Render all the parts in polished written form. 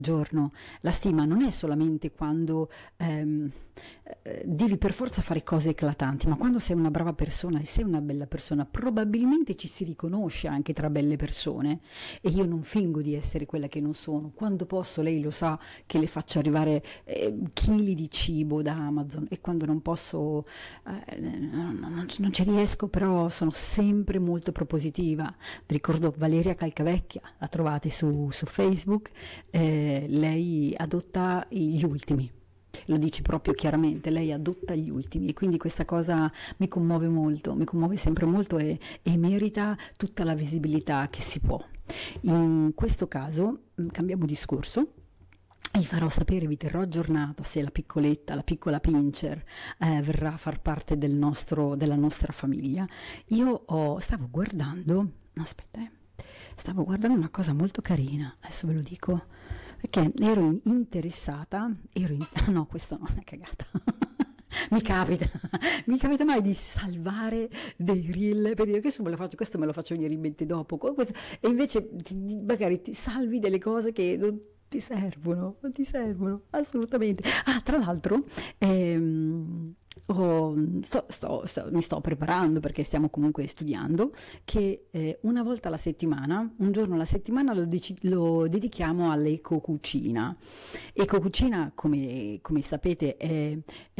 giorno. La stima non è solamente quando devi per forza fare cose eclatanti, ma quando sei una brava persona e sei una bella persona, probabilmente ci si riconosce anche tra belle persone, e io non fingo di essere quella che non sono. Quando posso, lei lo sa che le faccio arrivare chili di cibo da Amazon, e quando non posso non ci riesco, però sono sempre molto propositiva. Vi ricordo Valeria Calcavecchia, la trovate su Facebook. Lei adotta gli ultimi, lo dice proprio chiaramente, lei adotta gli ultimi, e quindi questa cosa mi commuove molto, mi commuove sempre molto, e merita tutta la visibilità che si può. In questo caso cambiamo discorso. Vi farò sapere, vi terrò aggiornata se la piccoletta, la piccola Pincher verrà a far parte della nostra famiglia. Stavo guardando una cosa molto carina, adesso ve lo dico, perché ero interessata, no, questo non è cagata. Mi capita mai di salvare dei reel per dire questo me lo faccio venire in mente dopo, e invece magari ti salvi delle cose che non ti servono assolutamente. Tra l'altro mi sto preparando, perché stiamo comunque studiando, che una volta alla settimana, un giorno alla settimana lo dedichiamo all'ecocucina. Ecocucina, come sapete, è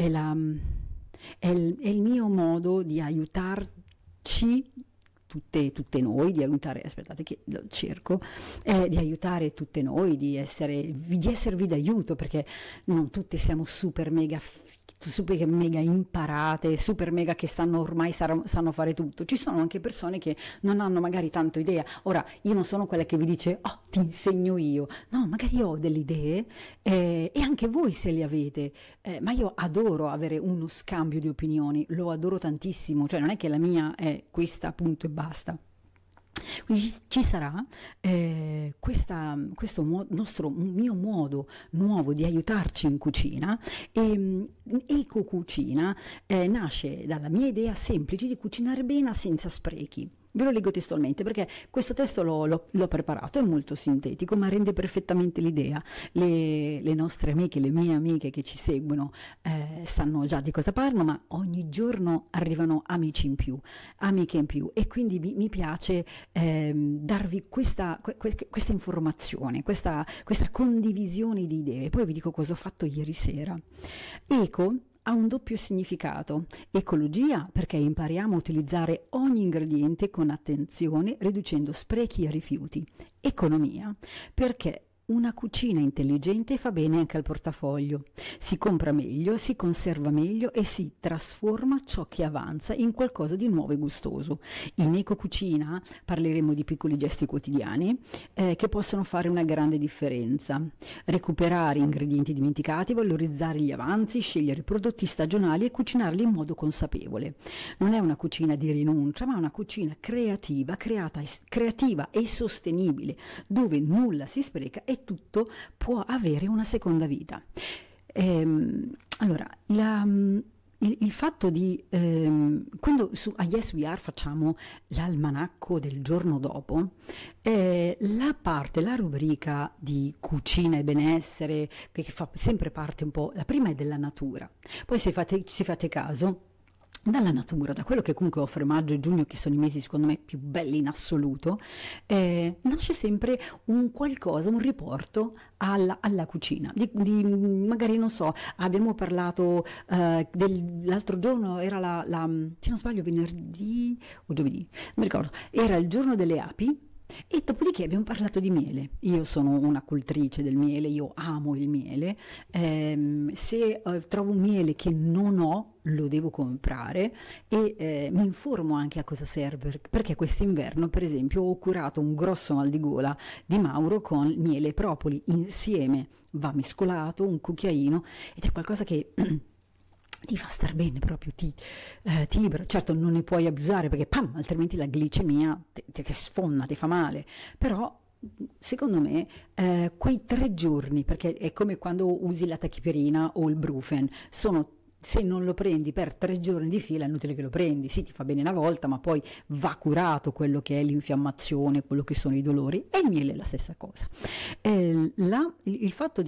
il mio modo di aiutarci tutte noi, di aiutare, aspettate che lo cerco, di aiutare tutte noi, di esservi d'aiuto, perché non tutte siamo super mega imparate, super mega che sanno fare tutto. Ci sono anche persone che non hanno magari tanto idea. Ora, io non sono quella che vi dice ti insegno io, no, magari ho delle idee, e anche voi se le avete, ma io adoro avere uno scambio di opinioni, lo adoro tantissimo, cioè non è che la mia è questa, punto e basta. Quindi ci sarà questo mio modo nuovo di aiutarci in cucina, e ecocucina nasce dalla mia idea semplice di cucinare bene senza sprechi. Ve lo leggo testualmente, perché questo testo l'ho preparato, è molto sintetico, ma rende perfettamente l'idea. Le nostre amiche, le mie amiche che ci seguono sanno già di cosa parlo, ma ogni giorno arrivano amici in più, amiche in più, e quindi mi piace darvi questa informazione, questa condivisione di idee. Poi vi dico cosa ho fatto ieri sera. Eco ha un doppio significato: ecologia, perché impariamo a utilizzare ogni ingrediente con attenzione, riducendo sprechi e rifiuti; economia, perché una cucina intelligente fa bene anche al portafoglio, si compra meglio, si conserva meglio e si trasforma ciò che avanza in qualcosa di nuovo e gustoso. In ecocucina parleremo di piccoli gesti quotidiani che possono fare una grande differenza: recuperare ingredienti dimenticati, valorizzare gli avanzi, scegliere prodotti stagionali e cucinarli in modo consapevole. Non è una cucina di rinuncia, ma una cucina creativa e sostenibile, dove nulla si spreca e tutto può avere una seconda vita. Allora, il fatto di quando a Yes We Are facciamo l'almanacco del giorno dopo, la rubrica di cucina e benessere, che fa sempre parte un po', la prima è della natura, poi se fate caso, dalla natura, da quello che comunque offre maggio e giugno, che sono i mesi secondo me più belli in assoluto, nasce sempre un riporto alla cucina, magari, non so, abbiamo parlato l'altro giorno, era se non sbaglio venerdì o giovedì, non mi ricordo, era il giorno delle api. E dopodiché abbiamo parlato di miele. Io sono una cultrice del miele, io amo il miele, se trovo un miele che non ho, lo devo comprare, e mi informo anche a cosa serve, perché quest'inverno per esempio ho curato un grosso mal di gola di Mauro con miele e propoli insieme, va mescolato un cucchiaino, ed è qualcosa che ti fa star bene, proprio ti libera. Certo non ne puoi abusare, perché altrimenti la glicemia ti sfonda, ti fa male, però secondo me quei 3 giorni, perché è come quando usi la tachipirina o il Brufen, sono se non lo prendi per 3 giorni di fila è inutile che lo prendi, sì ti fa bene una volta ma poi va curato quello che è l'infiammazione, quello che sono i dolori, e il miele è la stessa cosa. Il fatto di